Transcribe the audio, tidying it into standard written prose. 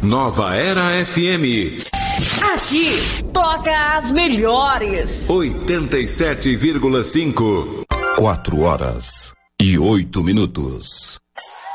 Nova Era FM. Aqui toca as melhores. 87,5. 4 horas e 8 minutos.